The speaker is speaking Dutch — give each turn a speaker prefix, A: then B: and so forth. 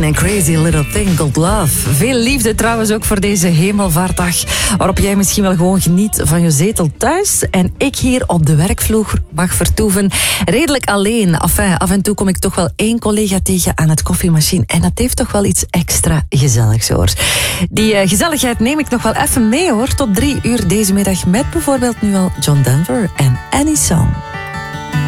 A: en Crazy Little Thing Called Love. Veel liefde trouwens ook voor deze hemelvaartdag, waarop jij misschien wel gewoon geniet van je zetel thuis en ik hier op de werkvloer mag vertoeven. Redelijk alleen. Enfin, af en toe kom ik toch wel één collega tegen aan het koffiemachine en dat heeft toch wel iets extra gezelligs, hoor. Die gezelligheid neem ik nog wel even mee, hoor, tot 3 uur deze middag met bijvoorbeeld nu al John Denver en Any Song.